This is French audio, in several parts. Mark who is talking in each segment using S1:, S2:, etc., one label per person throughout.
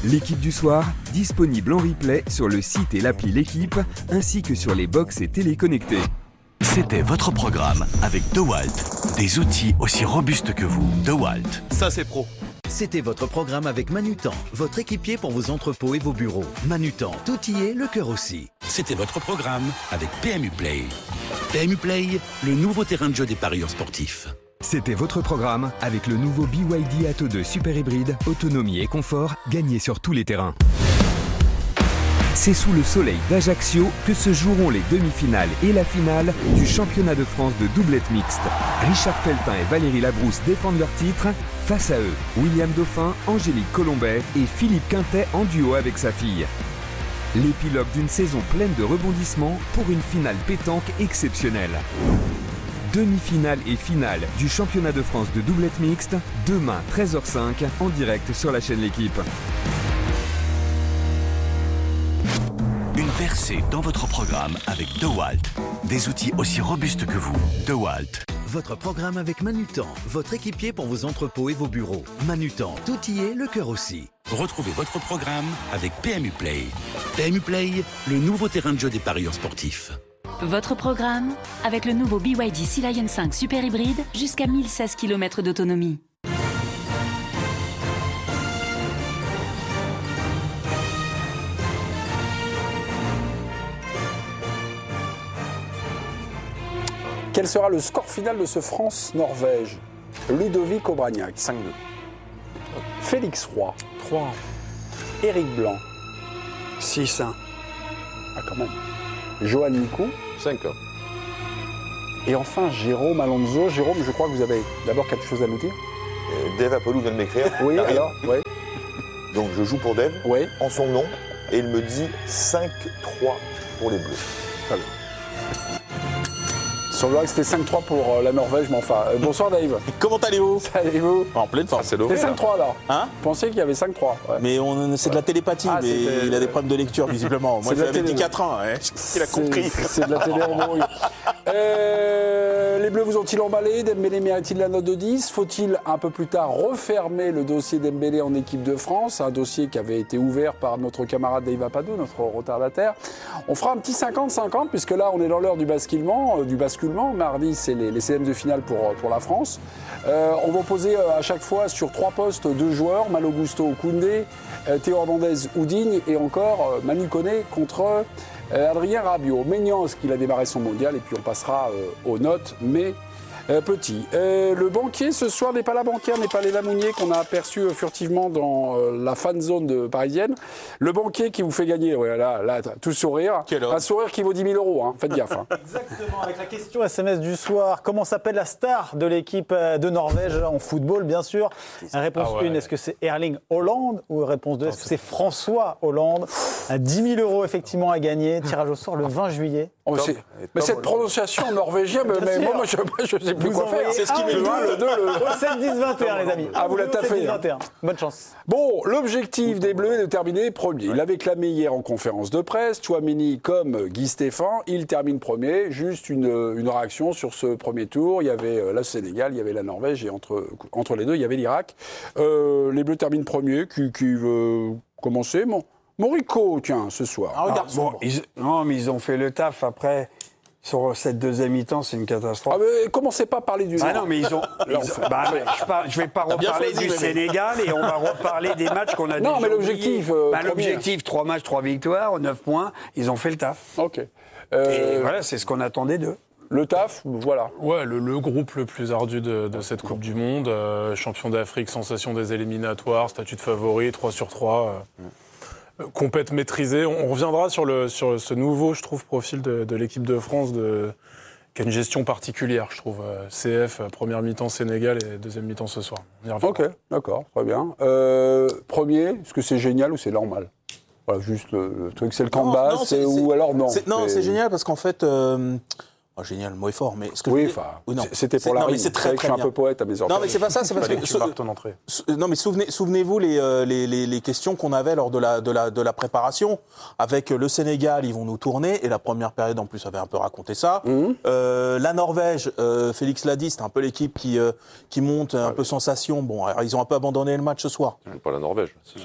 S1: L'équipe du soir, disponible en replay sur le site et l'appli L'équipe, ainsi que sur les box et téléconnectés.
S2: C'était votre programme avec DeWalt. Des outils aussi robustes que vous. DeWalt.
S3: Ça, c'est pro.
S4: C'était votre programme avec Manutan, votre équipier pour vos entrepôts et vos bureaux. Manutan, tout y est, le cœur aussi.
S2: C'était votre programme avec PMU Play. PMU Play, le nouveau terrain de jeu des parieurs sportifs.
S1: C'était votre programme avec le nouveau BYD Atto 2 Super Hybride, autonomie et confort, gagné sur tous les terrains. C'est sous le soleil d'Ajaccio que se joueront les demi-finales et la finale du championnat de France de doublette mixte. Richard Feltin et Valérie Labrousse défendent leur titre. Face à eux, William Dauphin, Angélique Colombet et Philippe Quintet en duo avec sa fille. L'épilogue d'une saison pleine de rebondissements pour une finale pétanque exceptionnelle. Demi-finale et finale du championnat de France de doublette mixte, demain 13h05 en direct sur la chaîne L'équipe.
S2: Une percée dans votre programme avec DeWalt. Des outils aussi robustes que vous. DeWalt.
S4: Votre programme avec Manutan, votre équipier pour vos entrepôts et vos bureaux. Manutan, tout y est, le cœur aussi.
S2: Retrouvez votre programme avec PMU Play. PMU Play, le nouveau terrain de jeu des parieurs sportifs.
S5: Votre programme avec le nouveau BYD Sea Lion 5 Super Hybride jusqu'à 1016 km d'autonomie.
S6: Quel sera le score final de ce France-Norvège? Ludovic Aubragnac, 5-2. Félix Roy,
S7: 3.
S6: Éric Blanc,
S7: 6-1.
S6: ah quand même. Johan Nicou,
S8: 5.
S6: et enfin Jérôme Alonso. Jérôme, je crois que vous avez d'abord quelque chose à nous dire.
S8: Dave Apollo vient de m'écrire.
S6: Oui,
S8: Derrière.
S6: alors, oui.
S8: Donc je joue pour Dave,
S6: Oui.
S8: en son nom, et il me dit 5-3 pour les Bleus.
S6: Très bien. Il semblerait que c'était 5-3 pour la Norvège, mais enfin. Bonsoir Dave.
S3: Comment allez-vous?
S6: Allez-vous?
S3: En pleine forme.
S8: C'est
S6: C'est 5-3 alors.
S3: Hein?
S6: Vous pensiez qu'il y avait 5-3. Ouais.
S3: Mais c'est de la télépathie,
S6: Ah,
S3: mais
S6: c'était-
S3: il a des problèmes de lecture, visiblement. Moi,
S6: C'est de la
S3: j'avais dit
S6: télé.
S3: 4-1, hein. Il a compris.
S6: C'est de la télé en brouille. Les Bleus vous ont-ils emballé? Dembélé mérite-t-il la note de 10? Faut-il un peu plus tard refermer le dossier Dembélé en équipe de France? Un dossier qui avait été ouvert par notre camarade Dave Apadou, notre retardataire. On fera un petit 50-50 puisque là on est dans l'heure du basculement. Mardi c'est les CM de finale pour la France. On va poser à chaque fois sur 3 postes 2 joueurs, Malo Gusto ou Koundé, Théo Hernandez ou Digne et encore Manu Koné contre Adrien Rabiot. Maignan, qu'il a démarré son mondial, et puis on passera aux notes, mais petit. Le banquier ce soir n'est pas la banquière, n'est pas Léla Mounier qu'on a aperçu furtivement dans la fan zone parisienne. Le banquier qui vous fait gagner, ouais, là, tout sourire. Un sourire qui vaut 10 000 €, hein. Faites gaffe. Hein.
S9: Exactement, avec la question SMS du soir. Comment s'appelle la star de l'équipe de Norvège en football, bien sûr? Réponse 1, est-ce que c'est Erling Haaland? Ou réponse 2, est-ce que c'est François Hollande? 10 000 € effectivement à gagner. Tirage au sort le 20 juillet.
S6: Oh, mais cette prononciation norvégienne, mais moi je sais plus quoi faire.
S3: C'est ce qui met
S6: le 1, le 2, le...
S9: Au 7, 10, 21, les amis.
S6: Ah, vous la taffez.
S9: 21. Bonne chance.
S6: Bon, l'objectif des Bleus est de terminer premier. Il l'avait clamé hier en conférence de presse. Chouameni comme Guy Stéphane, il termine premier. Juste une réaction sur ce premier tour. Il y avait le Sénégal, il y avait la Norvège et entre les deux, il y avait l'Irak. Les Bleus terminent premier. Qui veut commencer? Morico, tiens, ce soir.
S7: Non, mais ils ont fait le taf. Après, sur cette deuxième mi-temps, c'est une catastrophe.
S6: Ah, mais commencez pas à parler du...
S7: Ah non, mais ils ont... je vais pas reparler du Sénégal et on va reparler des matchs qu'on a déjà
S6: Non, mais l'objectif...
S7: l'objectif, 3 matchs, 3 victoires, 9 points. Ils ont fait le taf.
S6: Ok.
S7: Et voilà, c'est ce qu'on attendait d'eux.
S6: Le taf, voilà.
S10: Ouais, le groupe le plus ardu de cette Coupe du Monde. Champion d'Afrique, sensation des éliminatoires, statut de favori, 3 sur 3. Compète maîtrisée. On reviendra sur ce nouveau, je trouve, profil de l'équipe de France qui a une gestion particulière, je trouve. CF, première mi-temps Sénégal et deuxième mi-temps ce soir. On y reviendra.
S6: Ok, d'accord, très bien. Premier, est-ce que c'est génial ou c'est normal? Voilà, juste le truc, c'est le camp de base, ou alors non?
S3: Non, c'est génial parce qu'en fait... Oh, génial, le mot est fort, mais...
S6: c'était pour la rime.
S3: C'est très,
S6: je suis un peu poète à mes ordres.
S3: Non, mais c'est pas ça, c'est parce que...
S10: Tu marques ton entrée.
S3: Non, mais souvenez-vous les questions qu'on avait lors de la préparation. Avec le Sénégal, ils vont nous tourner, et la première période, en plus, avait un peu raconté ça. La Norvège, Félix l'a dit, c'est un peu l'équipe qui monte, un peu sensation. Bon, alors, ils ont un peu abandonné le match ce soir.
S8: Pas la Norvège, c'est ça.
S3: Pardon ?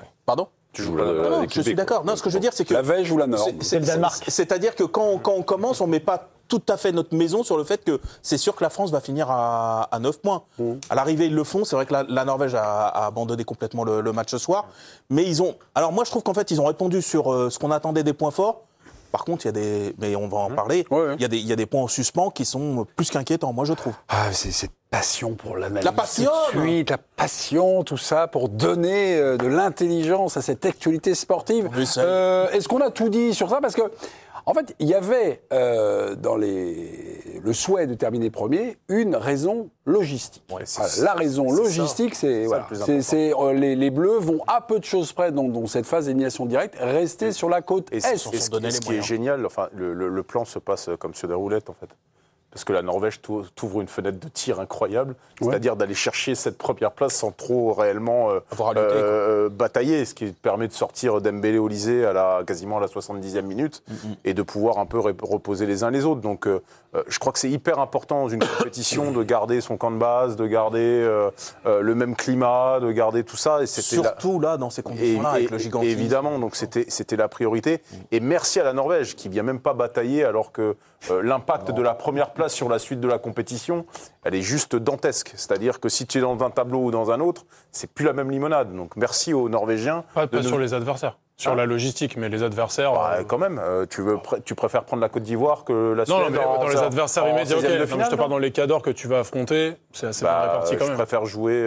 S8: Tu joues
S3: Non, je suis d'accord. Non, ce que je veux dire, c'est que
S6: La Vège ou la Nord.
S9: C'est le Danemark.
S3: C'est-à-dire que quand on commence, on met pas tout à fait notre maison sur le fait que c'est sûr que la France va finir à 9 points. À l'arrivée, ils le font. C'est vrai que la Norvège a abandonné complètement le match ce soir. Mais ils ont... Alors moi, je trouve qu'en fait, ils ont répondu sur ce qu'on attendait des points forts. Par contre, il y a des... Mais on va en parler.
S6: Ouais.
S3: Il y a des points en suspens qui sont plus qu'inquiétants, moi, je trouve.
S6: Ah, c'est cette passion pour l'analyse.
S3: La passion
S6: tout de suite, la passion, tout ça, pour donner de l'intelligence à cette actualité sportive.
S3: Oui, ça
S6: Est-ce qu'on a tout dit sur ça? Parce que, en fait, il y avait dans le souhait de terminer premier une raison logistique.
S8: Ouais,
S6: La raison logistique, c'est
S8: le plus important.
S6: les Bleus vont à peu de choses près dans cette phase d'élimination directe rester sur la côte
S8: Et
S6: Est.
S8: ce qui est génial, enfin, le plan se passe comme sur des roulettes, en fait. Parce que la Norvège t'ouvre une fenêtre de tir incroyable, c'est-à-dire d'aller chercher cette première place sans trop réellement batailler, ce qui te permet de sortir Dembélé Olysée quasiment à la 70e minute et de pouvoir un peu reposer les uns les autres. Donc je crois que c'est hyper important dans une compétition de garder son camp de base, de garder le même climat, de garder tout ça. Et
S3: Surtout là, dans ces conditions-là, avec le gigantisme.
S8: Évidemment, donc c'était la priorité. Et merci à la Norvège qui vient même pas batailler alors que l'impact de la première place sur la suite de la compétition, elle est juste dantesque. C'est-à-dire que si tu es dans un tableau ou dans un autre, c'est plus la même limonade. Donc merci aux Norvégiens.
S10: Pas sur les adversaires, sur la logistique, mais les adversaires...
S8: Quand même, tu préfères prendre la Côte d'Ivoire que la Suède.
S10: Non, mais dans les adversaires immédiats, ok.
S8: de
S10: Non,
S8: finale,
S10: je te parle dans les cadors que tu vas affronter, c'est assez bien réparti quand
S8: je
S10: même.
S8: préfère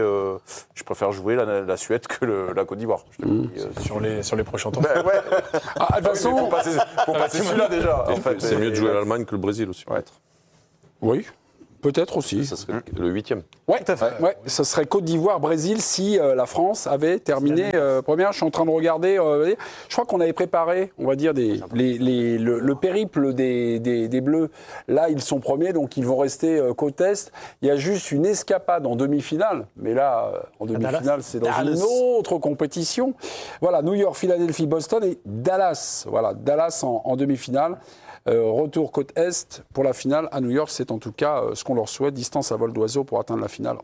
S8: jouer la Suède que la Côte d'Ivoire.
S10: Sur les prochains temps.
S8: Ouais.
S6: De toute façon,
S8: Faut passer celui-là déjà. En fait.
S11: C'est mieux de jouer l'Allemagne que le Brésil aussi, peut-être.
S6: oui. Peut-être aussi.
S11: Ça serait le 8e.
S6: Oui, ça serait Côte d'Ivoire-Brésil si la France avait terminé première. Je suis en train de regarder. Je crois qu'on avait préparé, on va dire, le périple des Bleus. Là, ils sont premiers, donc ils vont rester côte Est. Il y a juste une escapade en demi-finale. Mais là, en demi-finale, c'est dans une autre compétition. Voilà, New York, Philadelphie, Boston et Dallas. Voilà, Dallas en demi-finale. Retour côte Est pour la finale à New York, c'est en tout cas ce qu'on leur souhaite, distance à vol d'oiseau pour atteindre la finale.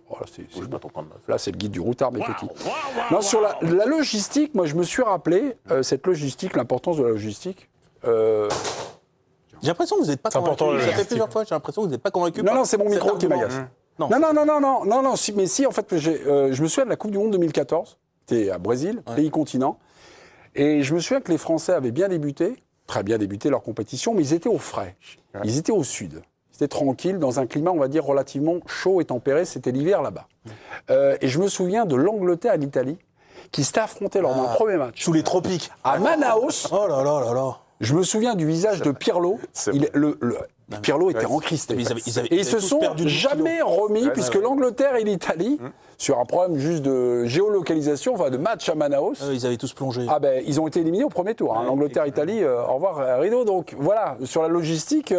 S6: Là, c'est le guide du routard, mes petits. Non, sur la logistique, moi, je me suis rappelé cette logistique, l'importance de la logistique.
S3: J'ai l'impression que vous n'êtes pas
S10: important,
S3: convaincu. Ça fait plusieurs fois, j'ai l'impression que vous n'êtes pas convaincu.
S6: Non, c'est mon micro qui m'agace. Non, si, en fait, je me souviens de la Coupe du Monde 2014, c'était à Brésil, pays continent, et je me souviens que les Français avaient bien débuté, très bien débuté leur compétition, mais ils étaient au frais. Ils étaient au sud. Ils étaient tranquilles, dans un climat, on va dire, relativement chaud et tempéré. C'était l'hiver là-bas. Et je me souviens de l'Angleterre et l'Italie qui s'étaient affrontés lors d'un premier match.
S3: Sous les tropiques.
S6: À Manaus.
S3: Oh là là là là.
S6: Je me souviens du visage de Pirlo. Pirlo était encristé. Et ils se sont jamais remis, puisque l'Angleterre et l'Italie, sur un problème juste de géolocalisation, enfin de match à Manaus.
S3: Ils avaient tous plongé.
S6: Ah ben, ils ont été éliminés au premier tour. L'Angleterre-Italie, au revoir Rideau. Donc voilà, sur la logistique,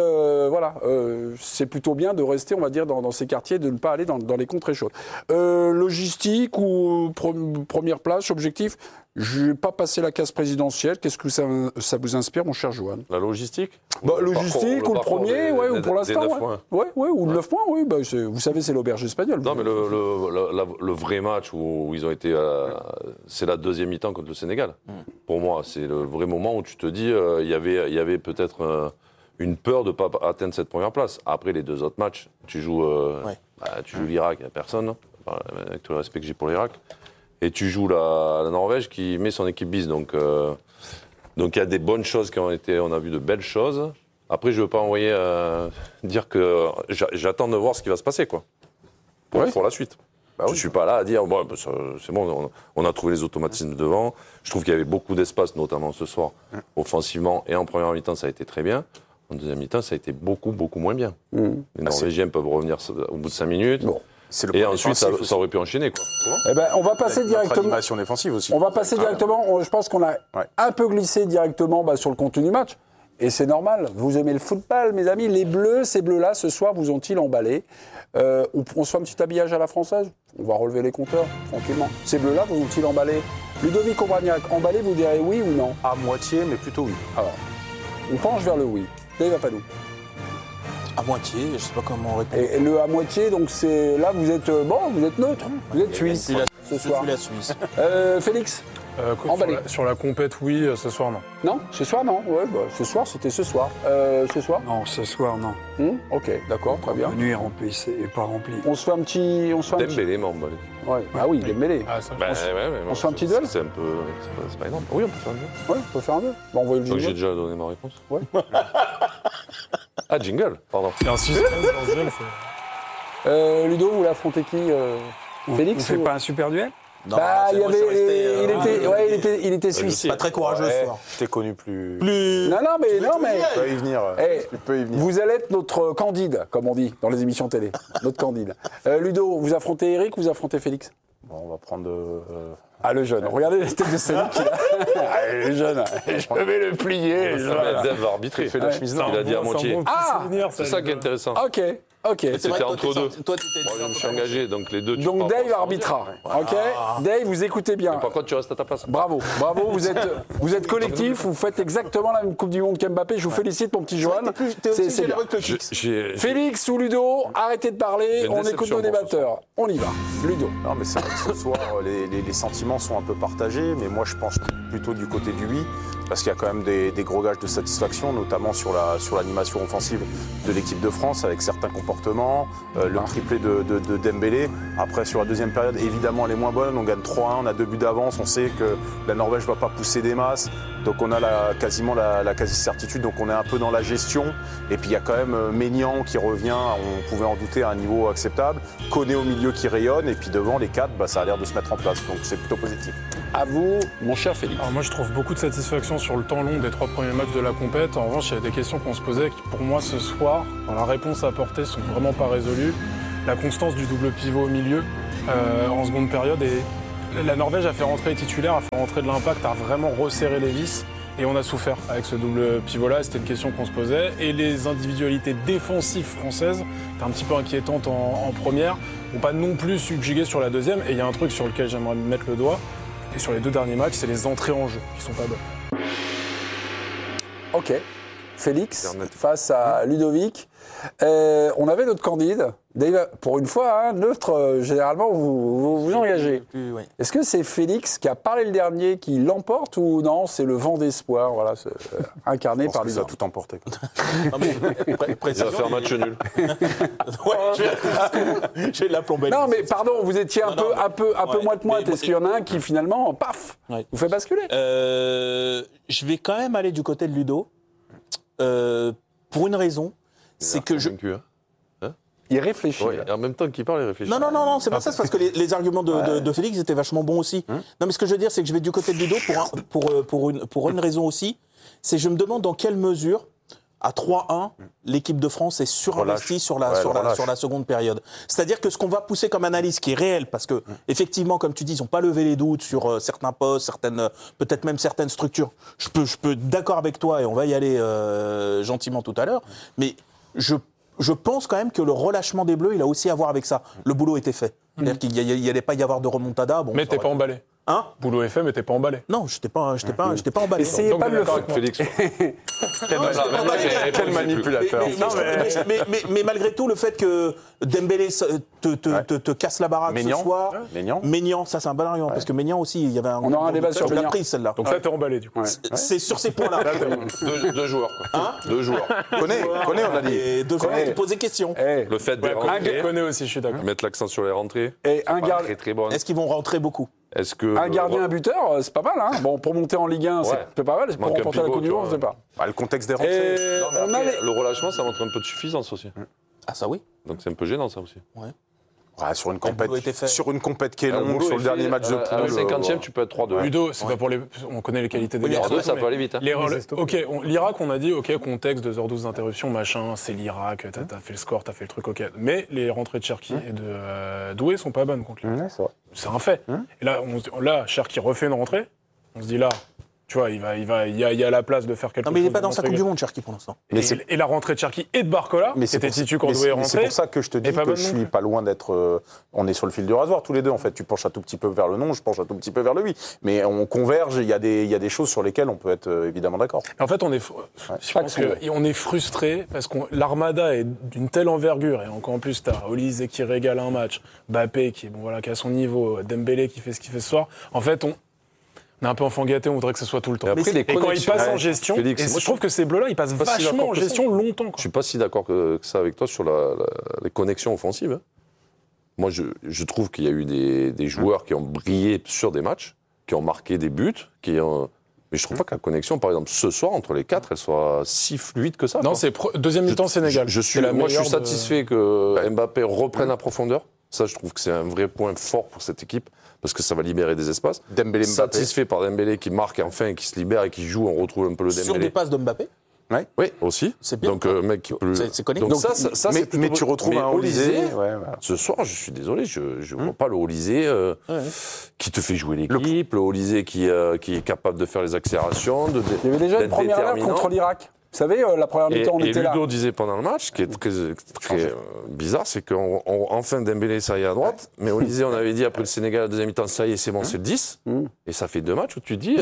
S6: c'est plutôt bien de rester, on va dire, dans ces quartiers, de ne pas aller dans les contrées chaudes. Logistique ou première place, objectif. Je n'ai pas passé la case présidentielle. Qu'est-ce que ça vous inspire, mon cher Johan?
S11: La logistique
S6: Logistique, ou le premier, ou pour l'instant. Ou le 9 points, oui. Vous savez, c'est l'auberge espagnole.
S11: Non, mais le vrai match où ils ont été. C'est la deuxième mi-temps contre le Sénégal. Pour moi, c'est le vrai moment où tu te dis il y avait peut-être une peur de ne pas atteindre cette première place. Après les deux autres matchs, tu joues l'Irak, il n'y a personne, avec tout le respect que j'ai pour l'Irak. Et tu joues la Norvège qui met son équipe bis. Donc il y a des bonnes choses qui ont été. On a vu de belles choses. Après, je ne veux pas envoyer dire que j'attends de voir ce qui va se passer, quoi. Pour la suite. Je ne suis pas là à dire c'est bon, on a trouvé les automatismes devant. Je trouve qu'il y avait beaucoup d'espace, notamment ce soir, offensivement. Et en première mi-temps, ça a été très bien. En deuxième mi-temps, ça a été beaucoup, beaucoup moins bien. Les Norvégiens peuvent revenir au bout de 5 minutes. Bon. Et ensuite, ça aurait pu enchaîner, quoi.
S6: On va passer directement.
S8: Animation défensive aussi.
S6: On va passer directement. Je pense qu'on a un peu glissé directement sur le contenu du match. Et c'est normal. Vous aimez le football, mes amis. Les Bleus, ces Bleus-là, ce soir, vous ont-ils emballé? On se fait un petit habillage à la française. On va relever les compteurs, tranquillement. Ces Bleus-là, vous ont-ils emballé? Ludovic Obraniak, emballé, vous direz oui ou non?
S8: À moitié, mais plutôt oui.
S6: Alors, on penche vers le oui. Dave Apadou.
S3: À moitié, je ne sais pas comment répondre.
S6: Et le à moitié, donc c'est là vous êtes neutre, vous êtes suisse ce soir.
S3: Je suis la Suisse.
S6: Félix.
S10: Sur la compète, oui. Ce soir, non.
S6: Non, ce soir, non. Ouais, ce soir, c'était ce soir. Ce soir
S7: Non, ce soir, non.
S6: Ok, d'accord, très bien.
S7: La nuit est remplie, c'est pas rempli.
S6: On se fait un petit...
S11: Dembélé, mais emballé.
S6: Ouais. Ah oui, Dembélé. On se fait un petit duel.
S11: C'est un peu... C'est pas énorme. Oui, on peut faire un duel.
S6: Ouais, on peut faire un duel. Bon, envoyez le
S11: Donc
S6: jingle.
S11: j'ai déjà donné ma réponse.
S6: Ouais.
S11: Ah, jingle, pardon.
S10: Il y a un suspense dans ce duel.
S6: Ludo, vous voulez affronter qui Félix
S7: On fait pas un super duel?
S3: Non,
S6: il y avait, il était suisse.
S3: Pas très courageux ce soir.
S8: Je t'ai connu plus.
S6: Non, mais
S8: Tu peux y venir. Tu peux y venir.
S6: vous allez être notre candide, comme on dit dans les émissions télé. Notre candide. Ludo, vous affrontez Eric ou vous affrontez Félix?
S8: Bon, on va prendre.
S6: Ah, le jeune. Regardez les têtes de Céline qu'il a. Ah, le jeune. Je vais le plier.
S11: Dev va arbitrer.
S8: fait la chemise.
S11: Il a dit à moitié.
S10: C'est
S11: C'est ça qui est intéressant.
S6: Ok.
S11: C'était entre deux.
S3: Toi,
S11: Moi, je me suis engagé, donc les deux.
S6: Donc Dave arbitra. Ok. Dave, vous écoutez bien.
S11: Par contre, tu restes à ta place.
S6: Bravo, vous êtes collectif, vous faites exactement la même Coupe du Monde qu'Mbappé. Je vous félicite, mon petit Johan. C'est bien. Félix ou Ludo, arrêtez de parler, on écoute nos débatteurs. On y va. Ludo.
S8: Non, mais c'est vrai que ce soir, les sentiments sont un peu partagés, mais moi, je pense plutôt du côté du oui, parce qu'il y a quand même des gros gages de satisfaction, notamment sur l'animation offensive de l'équipe de France, avec certains comportements, le triplé de Dembélé. Après, sur la deuxième période, évidemment, elle est moins bonne. On gagne 3-1, on a 2 buts d'avance, on sait que la Norvège ne va pas pousser des masses, donc on a quasiment la quasi-certitude, donc on est un peu dans la gestion. Et puis il y a quand même Maignan qui revient, on pouvait en douter, à un niveau acceptable. Koné au milieu qui rayonne, et puis devant, les 4, ça a l'air de se mettre en place, donc c'est plutôt positif.
S6: À vous, mon cher Félix.
S10: Alors moi, je trouve beaucoup de satisfaction sur le temps long des 3 premiers matchs de la compète. En revanche, il y a des questions qu'on se posait qui, pour moi, ce soir, dans la réponse apportée, sont vraiment pas résolues. La constance du double pivot au milieu en seconde période. Et la Norvège a fait rentrer les titulaires, a fait rentrer de l'impact, a vraiment resserré les vis. Et on a souffert avec ce double pivot-là. C'était une question qu'on se posait. Et les individualités défensives françaises, c'était un petit peu inquiétantes en première, n'ont pas non plus subjugué sur la deuxième. Et il y a un truc sur lequel j'aimerais mettre le doigt. Et sur les 2 derniers matchs, c'est les entrées en jeu qui sont pas bonnes.
S6: Ok. Félix face à Ludovic. On avait notre candide. Dave, pour une fois, neutre, généralement, vous engagez.
S3: Oui.
S6: Est-ce que c'est Félix qui a parlé le dernier qui l'emporte ou non? C'est le vent d'espoir, voilà, incarné par Ludovic.
S8: Ça a tout emporté.
S11: Il va faire match nul.
S3: J'ai la plombée.
S6: Non, mais pardon, vous étiez un peu moite-moite. Est-ce qu'il y en a un qui, finalement, paf, vous fait basculer?
S3: Je vais quand même aller du côté de Ludo. Pour une raison, c'est que
S6: Il réfléchit.
S11: Ouais, en même temps qu'il parle, il réfléchit.
S3: Non, c'est pas ça, c'est parce que les arguments de Félix étaient vachement bons aussi. Non, mais ce que je veux dire, c'est que je vais du côté de Ludo pour une raison aussi. C'est que je me demande dans quelle mesure, à 3-1, l'équipe de France est surinvestie sur la seconde période. C'est-à-dire que ce qu'on va pousser comme analyse, qui est réelle, parce que effectivement, comme tu dis, ils n'ont pas levé les doutes sur certains postes, peut-être même certaines structures. Je peux être d'accord avec toi, et on va y aller gentiment tout à l'heure, mais je pense quand même que le relâchement des Bleus, il a aussi à voir avec ça. Le boulot était fait. C'est-à-dire qu'il n'y allait pas y avoir de remontada. Bon,
S10: mais t'es pas emballé.
S3: Hein?
S10: Boulot est fait, mais t'es pas emballé.
S3: Non, j'étais pas emballé.
S6: Essayez pas de le faire.
S11: Félix.
S8: Quel manipulateur.
S3: Mais malgré tout, le fait que Dembélé te casse la baraque ce soir. Maignan, ça c'est un bon argument, parce que Maignan aussi, il y avait
S6: on aura un débat sur
S3: la prise celle-là.
S10: Donc ça, t'es emballé du coup.
S3: C'est sur ces points-là.
S11: 2 joueurs.
S3: Hein?
S11: 2 joueurs.
S8: Connais, on a dit.
S3: 2 joueurs qui posent des questions.
S11: Le fait de
S10: Je connais aussi, je suis d'accord.
S11: mettre l'accent sur les rentrées.
S6: Et un gardien.
S11: Très très bonne.
S3: Est-ce qu'ils vont rentrer beaucoup?
S6: Un gardien, un buteur, c'est pas mal. Hein. Bon, pour monter en Ligue 1, c'est pas mal. Pour remporter la Coupe du Monde, c'est pas.
S8: Le contexte des rentrées.
S11: Le relâchement, ça montre un peu de suffisance aussi.
S3: Ah ça oui.
S11: Donc c'est un peu gênant ça aussi.
S8: Sur une compète qui est longue, sur le dernier match de poule.
S11: À la 50e, tu peux être 3-2.
S10: Ludo, c'est pas pour les. On connaît les qualités des
S11: gars. 3-2, ça peut aller vite.
S10: L'Irak, on a dit, contexte, 2h12 d'interruption, machin, c'est l'Irak, t'as fait le score, t'as fait le truc, Mais les rentrées de Cherki et de Doué sont pas bonnes contre l'Irak. C'est un fait. Et là, Cherki refait une rentrée, on se dit là. Tu vois, il y a la place de faire quelque chose.
S3: Non, mais il n'est pas dans sa Coupe du Monde, Cherki, pour l'instant.
S10: Et la rentrée de Cherki et de Barcola, c'était Titu quand Doué est rentré.
S8: C'est pour ça que je te dis que je suis pas loin d'être. On est sur le fil du rasoir tous les deux, en fait. Tu penches un tout petit peu vers le non, je penche un tout petit peu vers le oui. Mais on converge, il y a des choses sur lesquelles on peut être évidemment d'accord.
S10: En fait, je pense qu'on est frustré parce que l'Armada est d'une telle envergure. Et encore en plus, t'as Olise qui régale un match, Mbappé qui a son niveau, Dembélé qui fait ce qu'il fait ce soir. En fait, On est un peu enfant gâté, on voudrait que ce soit tout le temps.
S11: Et après,
S10: Et quand il passe en gestion,
S11: Félix,
S10: et
S11: moi,
S10: je trouve que ces bleus-là, ils passent vachement en gestion longtemps. Quoi.
S11: Je suis pas si d'accord que ça avec toi sur les connexions offensives. Hein. Moi, je trouve qu'il y a eu des joueurs qui ont brillé sur des matchs, qui ont marqué des buts, mais je trouve pas que la connexion, par exemple, ce soir, entre les 4, elle soit si fluide que ça.
S10: Non, c'est deuxième mi-temps Sénégal.
S11: Je suis satisfait que Mbappé reprenne la profondeur. Ça, je trouve que c'est un vrai point fort pour cette équipe, parce que ça va libérer des espaces.
S8: Dembélé, Mbappé.
S11: Satisfait par Dembélé qui marque enfin, qui se libère et qui joue, on retrouve un peu le Dembélé.
S3: Sur des passes de Mbappé.
S8: Ouais.
S11: Oui, aussi.
S3: C'est bien.
S11: Donc, mec qui peut...
S3: C'est connecté.
S11: Donc ça,
S8: mais tu retrouves un Olysée.
S11: Ce soir, je suis désolé, je ne vois pas le Olysée qui te fait jouer l'équipe, le Olysée qui est capable de faire les accélérations,
S6: Il y avait déjà une première heure contre l'Irak. Vous savez, la première mi-temps, on était là.
S11: Et Ludo disait pendant le match, ce qui est très bizarre, c'est qu'enfin Dembélé, ça y est à droite, mais Olysée, on avait dit après le Sénégal, la deuxième mi-temps, ça y est, c'est bon, c'est le 10. Et ça fait 2 matchs où tu te dis,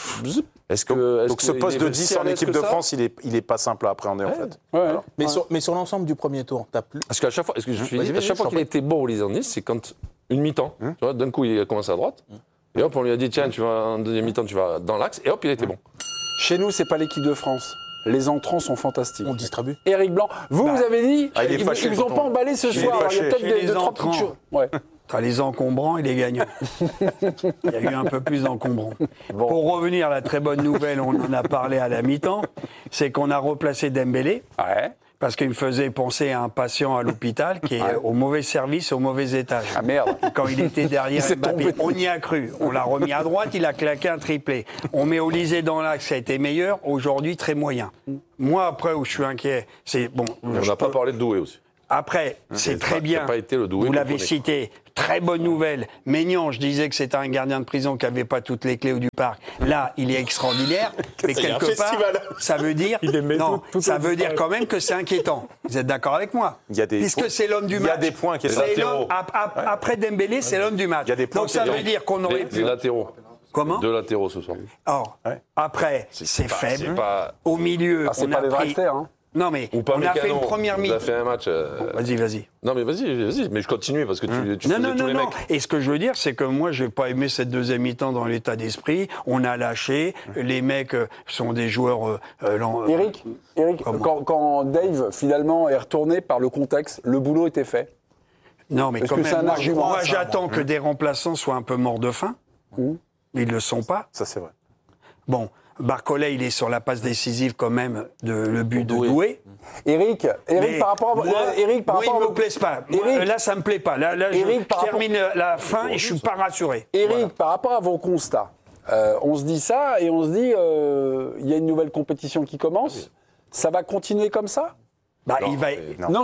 S11: est-ce que...
S8: Donc ce poste de 10 en équipe de France, il est pas simple à appréhender, en fait.
S3: Mais sur l'ensemble du premier tour, t'as plus...
S11: Parce qu'à chaque fois, à chaque fois qu'il était bon, Olysée en 10, c'est quand une mi-temps, tu vois, d'un coup, il a commencé à droite, et hop, on lui a dit, tiens, tu vas en deuxième mi-temps, tu vas dans l'axe, et hop, il était bon.
S6: Chez nous, c'est pas l'équipe de France. Les entrants sont fantastiques.
S3: On distribue.
S6: Éric Blanc, vous avez dit,
S8: il est fâché,
S6: ils vous ont pas emballé ce soir. Il y a peut-être deux, trois petites choses. Ouais.
S7: T'as les encombrants et les gagnants. Il y a eu un peu plus d'encombrants. Bon. Pour revenir à la très bonne nouvelle, on en a parlé à la mi-temps, c'est qu'on a replacé Dembélé.
S6: Ouais.
S7: Parce qu'il me faisait penser à un patient à l'hôpital qui est au mauvais service, au mauvais étage.
S6: Ah merde.
S7: Quand il était derrière Mbappé, on y a cru. On l'a remis à droite, il a claqué un triplé. On met Olysée dans l'axe, ça a été meilleur. Aujourd'hui, très moyen. Moi, après, où je suis inquiet, c'est... bon.
S11: On n'a pas parlé de Doué aussi.
S7: Après, c'est très bien.
S11: Pas été le Doué,
S7: vous l'avez cité. Très bonne nouvelle. Maignan, je disais que c'était un gardien de prison qui n'avait pas toutes les clés du parc. Là, il est extraordinaire. Mais quelque part, ça veut dire, ça veut dire quand même que c'est inquiétant. Vous êtes d'accord avec moi? Puisque c'est l'homme du match.
S8: Il y a des points qui sont latéraux.
S7: Après Dembélé, c'est l'homme du match. Donc ça veut dire qu'on aurait pu.
S11: Des latéraux.
S7: Comment?
S11: 2 latéraux ce soir.
S7: Or, après, c'est faible. Au milieu,
S6: on a pris.
S7: Non, mais on a fait une première mi-temps.
S11: On a fait un match.
S7: Vas-y.
S11: Non, mais vas-y. Mais je continue parce que tu faisais tous les mecs.
S7: Et ce que je veux dire, c'est que moi, je n'ai pas aimé cette deuxième mi-temps dans l'état d'esprit. On a lâché. Les mecs sont des joueurs.
S6: Eric, quand Dave, finalement, est retourné par le contexte, le boulot était fait.
S7: Non, mais quand même, moi, j'attends que des remplaçants soient un peu morts de faim. Ils ne le sont pas.
S8: Ça, c'est vrai.
S7: Bon. Barcolet, il est sur la passe décisive quand même de le but de Doué.
S6: Eric, par rapport à
S7: il ne me plaise pas. Là, ça me plaît pas. Là, je termine la fin et je suis pas rassuré.
S6: Eric, par rapport à vos constats, on se dit ça et on se dit, il y a une nouvelle compétition qui commence. Ça va continuer comme ça? Non,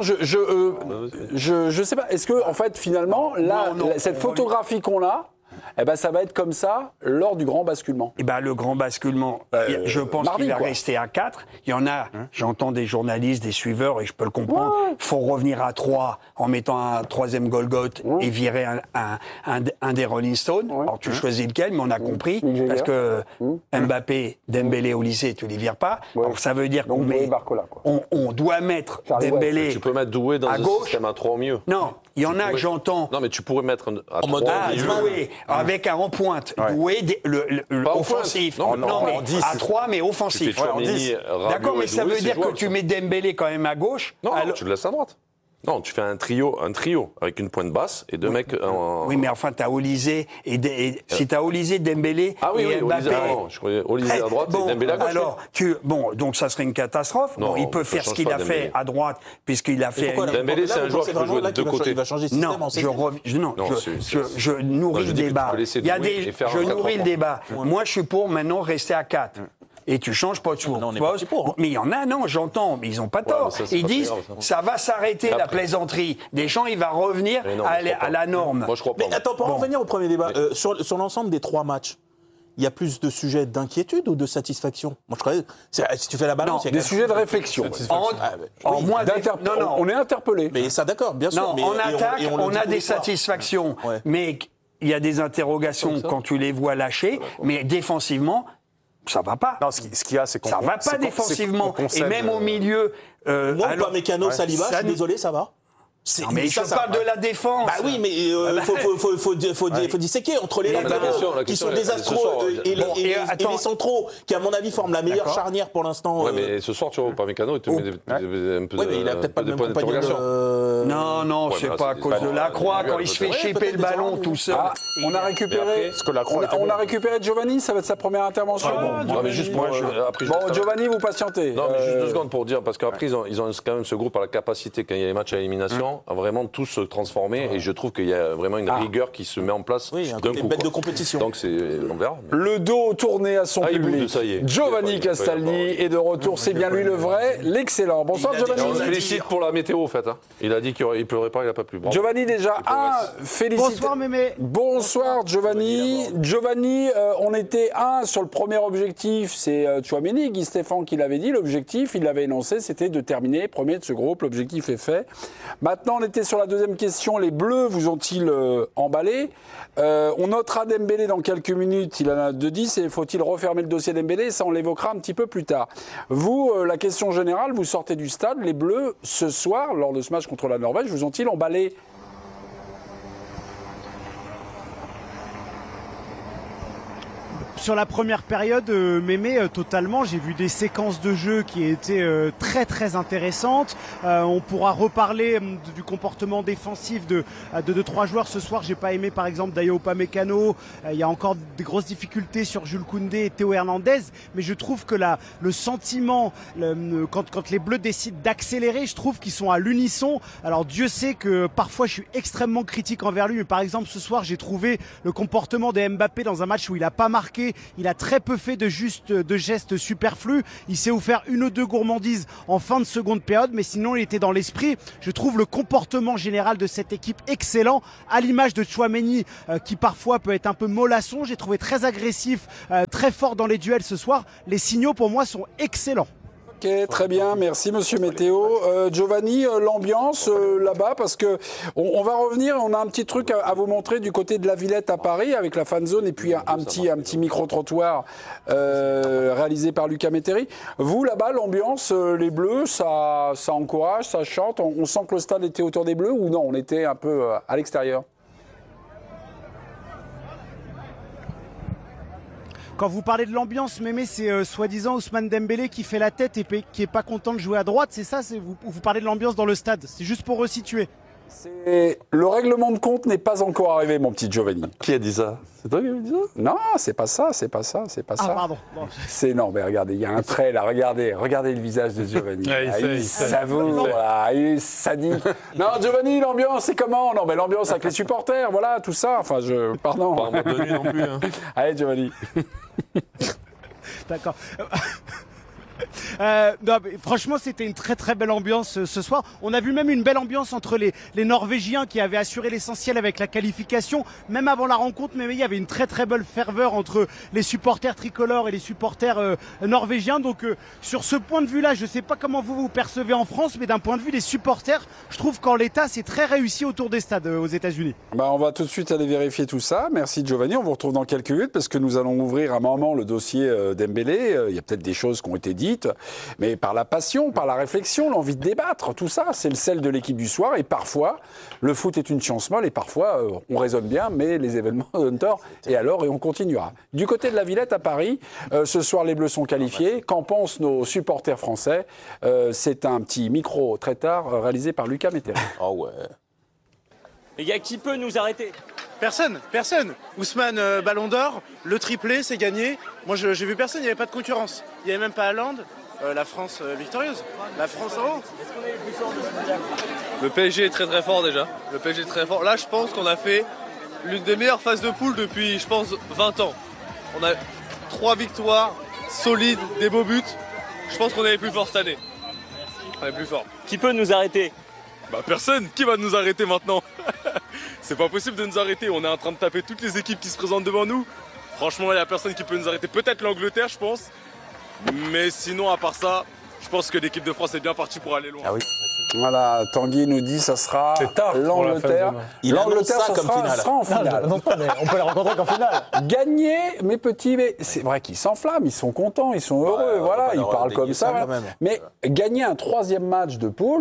S6: je sais pas. Est-ce que, en fait, finalement, là, cette photographie qu'on a, ça va être comme ça lors du grand basculement.
S7: Le grand basculement, je pense qu'il va rester à 4. Il y en a, j'entends des journalistes, des suiveurs, et je peux le comprendre. Il faut revenir à 3 en mettant un 3e Golgoth et virer un des Rolling Stones. Alors tu choisis lequel, mais on a compris. Parce que Mbappé, Dembélé au lycée, tu ne les vires pas. Donc ça veut dire qu'on doit mettre Dembélé.
S11: Tu peux mettre Doué dans un système à 3 au mieux.
S7: Non, il y en a que j'entends.
S11: Non, mais tu pourrais mettre à 3
S7: Doué, avec un en pointe. Doué, offensif. Non, mais à 3, mais offensif. D'accord, mais ça veut dire que tu mets Dembélé quand même à gauche.
S11: Non, tu le laisses à droite. Non, tu fais un trio avec une pointe basse et 2 mecs en...
S7: Oui, mais enfin, t'as Olysée si t'as Olysée, Dembélé et Mbappé...
S11: je croyais Olysée à droite et Dembélé à gauche.
S7: Alors, donc ça serait une catastrophe.
S11: Non,
S7: il peut faire ce qu'il a fait à droite, puisqu'il a fait...
S11: Dembélé, c'est un joueur qui peut jouer de 2 côtés.
S3: Il va changer de système en
S7: je nourris le débat. Je nourris le débat. Moi, je suis pour maintenant rester à 4. Et tu changes pas de tour. Mais il y en a, j'entends, mais ils n'ont pas tort. Ils disent, ça va s'arrêter la plaisanterie. Deschamps, il va revenir à la norme.
S11: Moi, je crois pas.
S3: Mais attends, pour en revenir au premier débat, sur l'ensemble des 3 matchs, il y a plus de sujets d'inquiétude ou de satisfaction? Moi, je crois, si tu fais la balance, il y a
S6: des sujets de réflexion. On est interpellé.
S3: Mais ça, d'accord, bien sûr.
S7: Non, en attaque, on a des satisfactions. Mais il y a des interrogations quand tu les vois lâcher. Mais défensivement, ça va pas.
S8: Non, ce qu'il y a, c'est qu'on...
S7: Ça va pas défensivement. Et même au milieu...
S3: Moi, pas Mécano, Saliba, je suis désolé, ça va.
S7: Non, mais je parle de la défense.
S3: Bah oui, mais faut disséquer entre les latéraux qui sont désastreux et les centraux qui, à mon avis, forment la meilleure charnière pour l'instant.
S11: Ouais, mais ce soir, tu vois, Upamecano, il te met un peu
S3: mais il a peut-être pas le même compagnon.
S7: Non, c'est pas à cause de Lacroix quand il se fait chipper le ballon tout seul.
S6: On a récupéré Giovanni, ça va être sa première intervention.
S11: Non, mais juste moi,
S6: bon, Giovanni, vous patientez.
S11: Non, mais juste 2 secondes pour dire, parce qu'après, ils ont quand même ce groupe à la capacité, quand il y a les matchs à élimination, à vraiment tous se transformer. Et je trouve qu'il y a vraiment une rigueur qui se met en place.
S3: Oui, un côté bête de compétition.
S11: Donc, on verra.
S6: Le dos tourné à son public.
S11: Ça y est.
S6: Giovanni Castaldi est de retour. C'est bien lui le vrai, l'excellent. Bonsoir, Giovanni.
S11: On se félicite pour la météo, en fait. Il a dit qu'il ne pleurait pas, il n'a pas plu.
S6: Giovanni, déjà, félicitations.
S9: Bonsoir, Mémé.
S6: Bonsoir, Giovanni. Giovanni, on était sur le premier objectif. C'est Tchouaméni, Guy Stéphane qui l'avait dit. L'objectif, il l'avait énoncé, c'était de terminer premier de ce groupe. L'objectif est fait. Maintenant, on était sur la deuxième question. Les Bleus vous ont-ils emballé? On notera Dembélé dans quelques minutes. Il en a 2-10. Et faut-il refermer le dossier Dembélé? Ça, on l'évoquera un petit peu plus tard. Vous, la question générale, vous sortez du stade. Les Bleus, ce soir, lors de ce match contre la Norvège, vous ont-ils emballé?
S12: Sur la première période, Mémé, totalement, j'ai vu des séquences de jeu qui étaient très très intéressantes. On pourra reparler du comportement défensif de 2-3 joueurs ce soir. J'ai pas aimé par exemple Dayot Upamecano. Il y a encore des grosses difficultés sur Jules Koundé et Théo Hernandez. Mais je trouve que le sentiment, quand les Bleus décident d'accélérer, je trouve qu'ils sont à l'unisson. Alors Dieu sait que parfois je suis extrêmement critique envers lui. Mais par exemple ce soir, j'ai trouvé le comportement de Mbappé dans un match où il a pas marqué. Il a très peu fait de gestes superflus. Il s'est offert 1 ou 2 gourmandises en fin de seconde période, mais sinon il était dans l'esprit. Je trouve le comportement général de cette équipe excellent, à l'image de Tchouaméni qui parfois peut être un peu mollasson. J'ai trouvé très agressif, très fort dans les duels ce soir. Les signaux pour moi sont excellents.
S6: Ok, très bien, merci Monsieur Météo. Giovanni, l'ambiance là-bas, parce que on va revenir, on a un petit truc à vous montrer du côté de la Villette à Paris, avec la fan zone et puis un petit micro-trottoir réalisé par Lucas Métairie. Vous, là-bas, l'ambiance, les Bleus, ça encourage, ça chante, on sent que le stade était autour des Bleus ou non, on était un peu à l'extérieur?
S12: Quand vous parlez de l'ambiance, Mémé, c'est soi-disant Ousmane Dembélé qui fait la tête et qui est pas content de jouer à droite, c'est ça? Vous parlez de l'ambiance dans le stade? C'est juste pour resituer.
S6: Le règlement de compte n'est pas encore arrivé, mon petit Giovanni.
S11: Qui a dit ça? C'est toi qui as dit ça?
S6: Non, c'est pas ça.
S12: Ah, pardon.
S6: Non, mais regardez, il y a un trait là, regardez le visage de Giovanni. Il savoure, il est sadique. Non, Giovanni, l'ambiance, c'est comment? Non, mais l'ambiance avec les supporters, voilà, tout ça. Enfin, pardon.
S11: Pas en mode de nuit non plus. Hein.
S6: Allez, Giovanni.
S12: D'accord. Non, mais franchement, c'était une très très belle ambiance ce soir. On a vu même une belle ambiance entre les Norvégiens qui avaient assuré l'essentiel avec la qualification. Même avant la rencontre, mais il y avait une très très belle ferveur entre les supporters tricolores et les supporters norvégiens. Donc sur ce point de vue-là, je ne sais pas comment vous percevez en France, mais d'un point de vue des supporters, je trouve qu'en l'état, c'est très réussi autour des stades aux États-Unis.
S6: On va tout de suite aller vérifier tout ça. Merci Giovanni. On vous retrouve dans quelques minutes parce que nous allons ouvrir un moment le dossier Dembélé. Il y a peut-être des choses qui ont été dites. Mais par la passion, par la réflexion, l'envie de débattre, tout ça, c'est le sel de l'équipe du soir. Et parfois, le foot est une chance molle et parfois, on raisonne bien, mais les événements donnent tort. Et on continuera. Du côté de la Villette à Paris, ce soir, les Bleus sont qualifiés. Qu'en pensent nos supporters français? C'est un petit micro très tard réalisé par Lucas Métairie.
S3: Ah ouais.
S13: Les gars, qui peut nous arrêter?
S14: Personne. Ousmane, Ballon d'Or, le triplé, c'est gagné. Moi, j'ai vu personne, il n'y avait pas de concurrence. Il n'y avait même pas Haaland. La France victorieuse. La France en haut.
S13: Est-ce qu'on est les plus forts de ce mondial?
S15: Le PSG est très très fort déjà. Le PSG est très fort. Là, je pense qu'on a fait l'une des meilleures phases de poule depuis, je pense, 20 ans. On a 3 victoires solides, des beaux buts. Je pense qu'on est les plus forts cette année. On est plus forts.
S13: Qui peut nous arrêter?
S15: Personne. Qui va nous arrêter maintenant? C'est pas possible de nous arrêter. On est en train de taper toutes les équipes qui se présentent devant nous. Franchement, il n'y a personne qui peut nous arrêter. Peut-être l'Angleterre, je pense. Mais sinon, à part ça, je pense que l'équipe de France est bien partie pour aller loin.
S3: Ah oui.
S6: Voilà, Tanguy nous dit ça sera l'Angleterre. L'Angleterre, ça sera en finale.
S9: Non, mais on peut les rencontrer qu'en finale.
S6: Gagner, mes petits, mais c'est vrai qu'ils s'enflamment, ils sont contents, ils sont heureux, voilà, ils parlent comme ça. Mais gagner un 3e match de poule,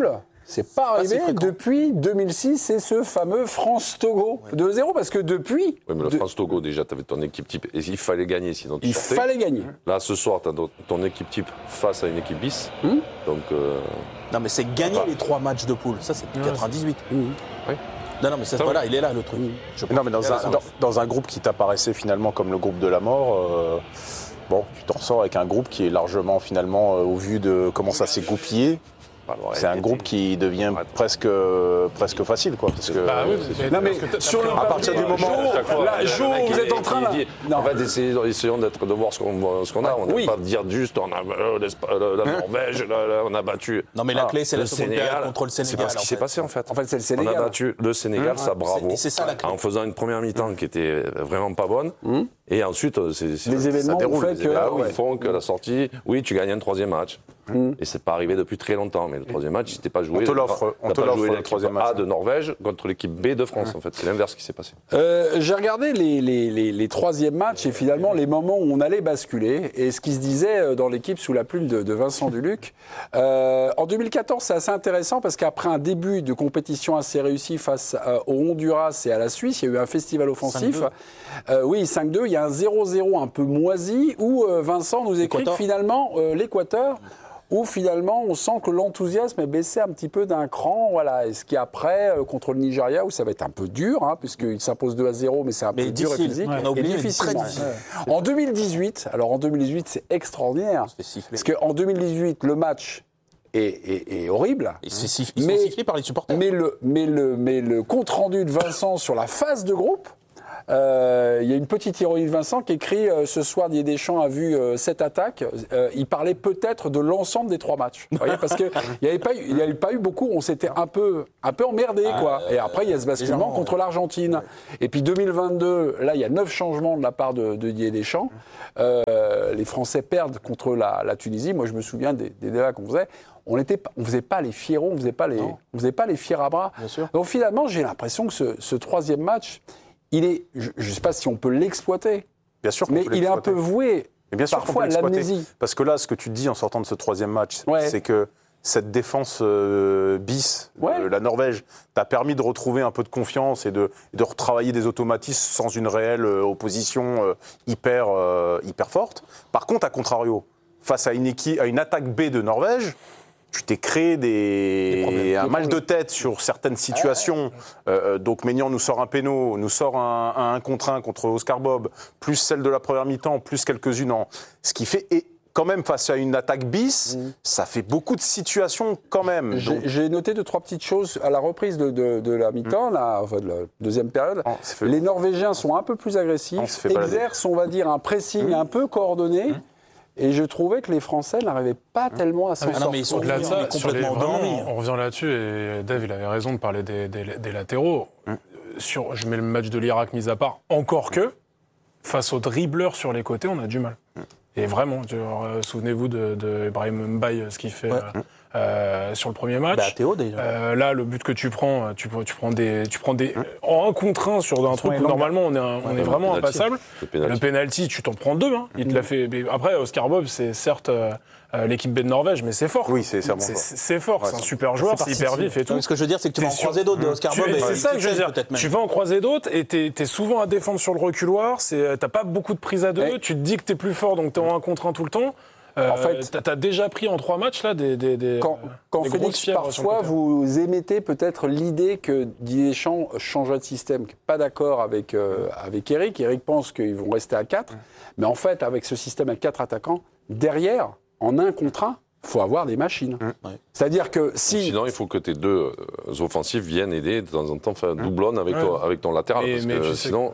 S6: C'est pas arrivé depuis 2006, c'est ce fameux France-Togo 2-0, parce que depuis...
S11: Oui, mais le France-Togo, déjà, tu avais ton équipe type, et il fallait gagner, sinon tu sortais.
S6: Il fallait gagner.
S11: Là, ce soir, tu as ton équipe type face à une équipe bis, donc...
S3: Non, mais c'est gagner les 3 matchs de poule, ça c'est 98. Oui. Non, mais ça, voilà, il est là le truc.
S8: Non, mais dans un groupe qui t'apparaissait finalement comme le groupe de la mort, bon, tu t'en sors avec un groupe qui est largement finalement, au vu de comment ça s'est goupillé, c'est un groupe qui devient presque facile, quoi. Parce que, à partir du moment
S6: où vous êtes en train
S11: en fait, essayons de voir ce qu'on a. On ne va pas dire juste on a la Norvège, on a battu.
S3: Non, mais la clé, c'est
S11: le Sénégal
S3: contre le Sénégal.
S11: C'est pas ce qui s'est passé en fait.
S6: En fait, c'est le Sénégal.
S11: On a battu le Sénégal, ça bravo.
S3: Et c'est ça la clé.
S11: En faisant une première mi-temps qui était vraiment pas bonne. Et ensuite,
S6: les événements
S11: font que la sortie, oui, tu gagnes un 3e match. Et c'est pas arrivé depuis très longtemps, mais le 3e match, c'était pas joué.
S8: On te l'offre
S11: le
S8: 3e match.
S11: A de Norvège contre l'équipe B de France, en fait. C'est l'inverse qui s'est passé.
S6: J'ai regardé les 3e matchs et finalement les moments où on allait basculer et ce qui se disait dans l'équipe sous la plume de Vincent Duluc. En 2014, c'est assez intéressant parce qu'après un début de compétition assez réussi face au Honduras et à la Suisse, il y a eu un festival offensif. 5-2. Il y a un 0-0 un peu moisi où Vincent nous écrit que finalement l'Équateur, où finalement on sent que l'enthousiasme est baissé un petit peu d'un cran, voilà. Et ce qui après contre le Nigeria où ça va être un peu dur, puisqu'il s'impose 2-0, mais c'est un peu dur et physique, et difficile. En 2018, c'est extraordinaire, parce qu'en 2018 le match est horrible.
S3: Ils sont sifflés par les supporters.
S6: Mais le compte rendu de Vincent sur la phase de groupe. Il y a une petite ironie de Vincent qui écrit ce soir Didier Deschamps a vu cette attaque. Il parlait peut-être de l'ensemble des 3 matchs. Vous voyez, parce qu'il n'y avait pas eu beaucoup. On s'était un peu emmerdé, quoi. Et après, il y a ce basculement contre l'Argentine. Et puis 2022, là, il y a 9 changements de la part de Didier Deschamps. Les Français perdent contre la Tunisie. Moi, je me souviens des débats qu'on faisait. On faisait pas les fierons, on faisait pas les fiers à bras. Donc finalement, j'ai l'impression que ce 3e match. Je ne sais pas si on peut l'exploiter,
S8: bien sûr
S6: mais il est un peu voué parfois à l'amnésie.
S8: Parce que là, ce que tu dis en sortant de ce 3e match, c'est que cette défense bis, la Norvège, t'a permis de retrouver un peu de confiance et de retravailler des automatismes sans une réelle opposition hyper forte. Par contre, à contrario, face à une attaque B de Norvège, tu t'es créé un mal de tête sur certaines situations. Donc Maignan nous sort un péno, nous sort un 1 contre 1 contre Oscar Bob, plus celle de la première mi-temps, plus quelques-unes en... Ce qui fait... Et quand même, face à une attaque bis, ça fait beaucoup de situations quand même.
S6: J'ai noté 2-3 petites choses à la reprise de la mi-temps, de la 2e période. Les Norvégiens sont un peu plus agressifs, exercent, on va dire, un pressing un peu coordonné. Et je trouvais que les Français n'arrivaient pas tellement à s'en sortir.
S10: Mais au-delà de ça, complètement endormis. On revient là-dessus, et Dave, il avait raison de parler des latéraux. Je mets le match de l'Irak mis à part, encore que, face aux dribbleurs sur les côtés, on a du mal. Et vraiment, souvenez-vous de Ibrahim Mbaye, ce qu'il fait sur le premier match.
S3: Théo, déjà.
S10: Là, le but que tu prends des en 1 contre 1 sur un truc où normalement on est vraiment impassable. Le penalty, tu t'en prends 2. Il te l'a fait. Mais après, Oscar Bob, c'est certes l'équipe B de Norvège, mais c'est fort.
S8: Oui, c'est fort.
S10: C'est fort, c'est un super joueur, c'est hyper vif et tout.
S3: Ce que je veux dire, c'est que tu vas en croiser d'autres de Oscar Bob.
S10: C'est ça que je veux dire. Tu vas en croiser d'autres et t'es souvent à défendre sur le reculoir. T'as pas beaucoup de prises à 2. Tu te dis que t'es plus fort, donc t'es en 1 contre 1 tout le temps. En fait, t'as déjà pris en 3 matchs là
S6: quand Félix, parfois vous émettez peut-être l'idée que Didier Deschamps changerait de système, pas d'accord avec Eric. Eric pense qu'ils vont rester à 4, mais en fait avec ce système à 4 attaquants, derrière, en 1 contre 1, il faut avoir des machines. C'est-à-dire que si...
S11: Sinon, il faut que tes 2 offensifs viennent aider de temps en temps, faire doublonne avec ton latéral. Parce que sinon,